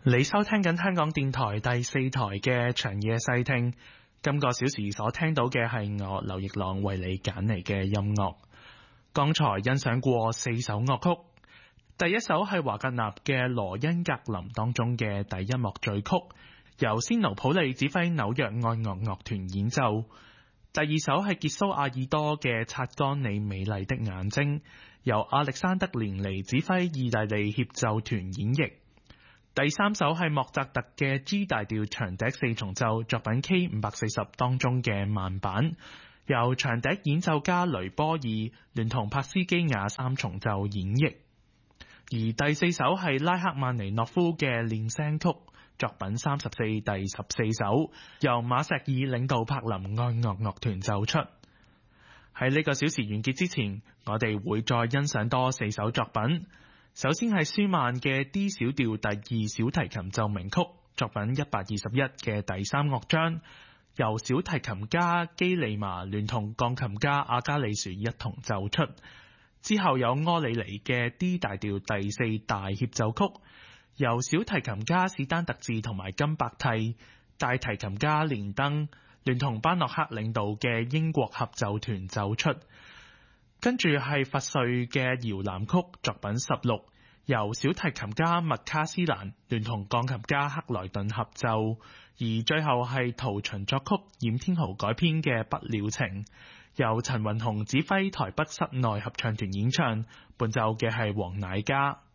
你收聽緊香港電台第4台嘅長夜細聽，今個小時所聽到嘅係我劉奕朗為你揀嚟嘅音樂。剛才欣賞過4首樂曲，第一首係華格納嘅《羅恩格林》當中嘅第一幕序曲，由仙奴普利指揮紐約愛樂樂團演奏。第二首係傑蘇亞爾多嘅《擦乾你美麗的眼睛》，由亞歷山德連尼指揮意大利協奏團演繹。第三首係莫扎特嘅 G 大調長笛4重奏作品 K540 當中嘅慢板，由長笛演奏家雷波爾聯同帕斯基亞3重奏演繹。而第四首係拉克曼尼諾夫嘅練聲曲作品34第14首，由馬石爾領導柏林愛樂樂團奏出。喺呢個小時完結之前，我哋會再欣賞多4首作品。首先係舒曼嘅 D 小調第2小提琴奏鳴曲作品121嘅第3樂章，由小提琴家基利麻聯同鋼琴家阿加里殊一同奏出。之後有柯里尼嘅 D 大調第4大協奏曲，由小提琴家史丹特治同埋金伯蒂、大提琴家連登聯同班諾克領導嘅英國合奏團奏出。跟住係佛瑞嘅搖籃曲作品16，由小提琴家麥卡斯蘭聯同鋼琴家克萊頓合奏。而最後係陶秦作曲、冉天豪改編嘅不了情，由陳雲雄指揮台北室內合唱團演唱，伴奏嘅係黃乃嘉。